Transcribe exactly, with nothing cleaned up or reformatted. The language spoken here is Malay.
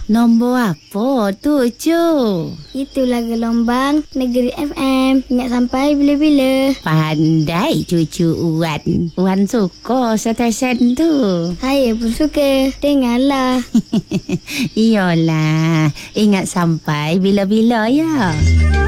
Nombor apa tu, Cu? Itulah gelombang Negeri F M. Ingat sampai bila-bila. Pandai cucu Wan. Wan suka stesen tu. Saya pun suka. Dengarlah. Iyalah. Ingat sampai bila-bila ya.